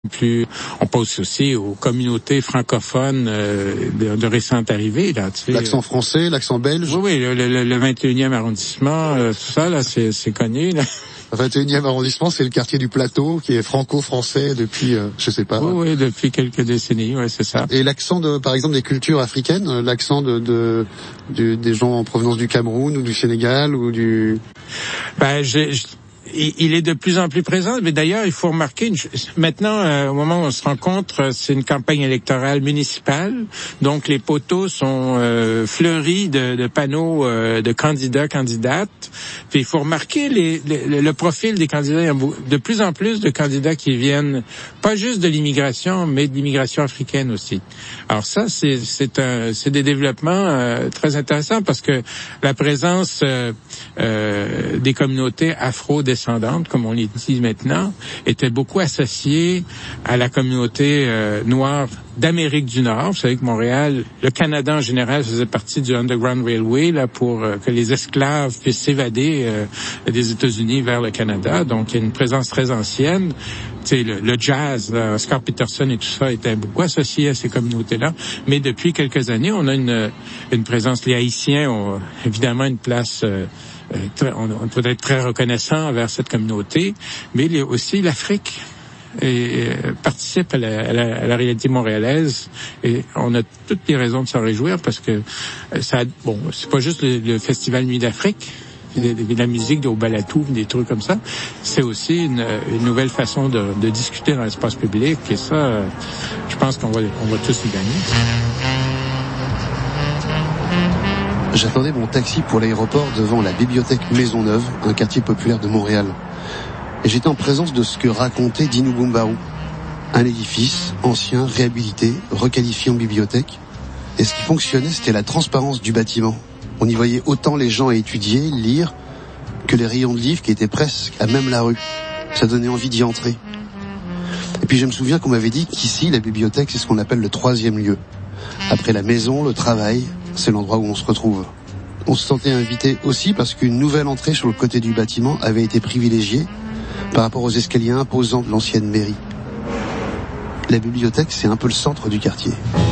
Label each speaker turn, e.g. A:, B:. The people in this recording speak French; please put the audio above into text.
A: Plus, on pense aussi aux communautés francophones de récente arrivée. Là, tu sais,
B: l'accent français, l'accent belge.
A: Oui, le 21e arrondissement, tout ça, là, c'est connu. Là.
B: Le 21e arrondissement, c'est le quartier du Plateau, qui est franco-français depuis, je sais pas.
A: Oui, depuis quelques décennies, ouais, c'est ça.
B: Et l'accent par exemple, des cultures africaines, l'accent des gens en provenance du Cameroun ou du Sénégal ou du...
A: Il est de plus en plus présent, mais d'ailleurs, il faut remarquer, maintenant, au moment où on se rencontre, c'est une campagne électorale municipale, donc les poteaux sont fleuris de panneaux de candidates. Puis il faut remarquer le profil des candidats. Il y a de plus en plus de candidats qui viennent, pas juste de l'immigration, mais de l'immigration africaine aussi. Alors ça, c'est des développements très intéressants parce que la présence des communautés afro-descendantes, comme on les dit maintenant, était beaucoup associée à la communauté noire d'Amérique du Nord. Vous savez que Montréal, le Canada en général, faisait partie du Underground Railway là pour que les esclaves puissent s'évader des États-Unis vers le Canada. Donc, il y a une présence très ancienne. Tu sais, le jazz, là, Oscar Peterson et tout ça étaient beaucoup associés à ces communautés-là. Mais depuis quelques années, on a une présence. Les Haïtiens ont évidemment une place... on peut être très reconnaissant envers cette communauté, mais aussi l'Afrique participe à la réalité montréalaise et on a toutes les raisons de s'en réjouir parce que c'est pas juste le festival Nuit d'Afrique, de la musique au Balatou, des trucs comme ça, c'est aussi une nouvelle façon de discuter dans l'espace public et ça, je pense qu'on va tous y gagner.
B: J'attendais mon taxi pour l'aéroport devant la bibliothèque Maisonneuve, un quartier populaire de Montréal. Et j'étais en présence de ce que racontait Dino Bumbaru. Un édifice, ancien, réhabilité, requalifié en bibliothèque. Et ce qui fonctionnait, c'était la transparence du bâtiment. On y voyait autant les gens à étudier, lire, que les rayons de livres qui étaient presque à même la rue. Ça donnait envie d'y entrer. Et puis je me souviens qu'on m'avait dit qu'ici, la bibliothèque, c'est ce qu'on appelle le 3e lieu. Après la maison, le travail, c'est l'endroit où on se retrouve. On se sentait invité aussi parce qu'une nouvelle entrée sur le côté du bâtiment avait été privilégiée par rapport aux escaliers imposants de l'ancienne mairie. La bibliothèque, c'est un peu le centre du quartier.